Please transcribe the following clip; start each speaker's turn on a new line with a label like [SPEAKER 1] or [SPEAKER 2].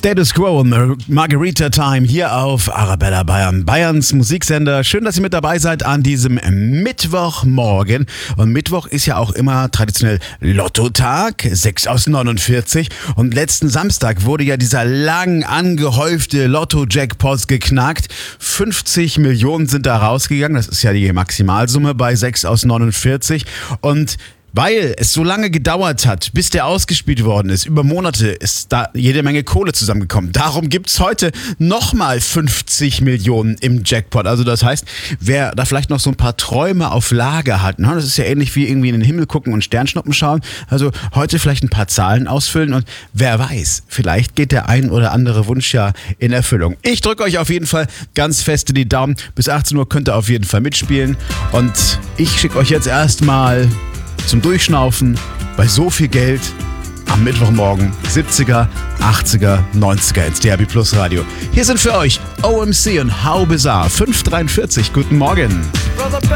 [SPEAKER 1] Status Quo und Margarita Time hier auf Arabella Bayern, Bayerns Musiksender. Schön, dass ihr mit dabei seid an diesem Mittwochmorgen. Und Mittwoch ist ja auch immer traditionell Lottotag, 6 aus 49. Und letzten Samstag wurde ja dieser lang angehäufte Lotto-Jackpot geknackt. 50 Millionen sind da rausgegangen. Das ist ja die Maximalsumme bei 6 aus 49. Und weil es so lange gedauert hat, bis der ausgespielt worden ist, über Monate ist da jede Menge Kohle zusammengekommen. Darum gibt's heute nochmal 50 Millionen im Jackpot. Also das heißt, wer da vielleicht noch so ein paar Träume auf Lager hat, das ist ja ähnlich wie irgendwie in den Himmel gucken und Sternschnuppen schauen. Also heute vielleicht ein paar Zahlen ausfüllen und wer weiß, vielleicht geht der ein oder andere Wunsch ja in Erfüllung. Ich drücke euch auf jeden Fall ganz fest die Daumen. Bis 18 Uhr könnt ihr auf jeden Fall mitspielen. Und ich schicke euch jetzt erstmal zum Durchschnaufen bei so viel Geld am Mittwochmorgen 70er, 80er, 90er ins DRB Plus Radio. Hier sind für euch OMC und How Bizarre 543. Guten Morgen.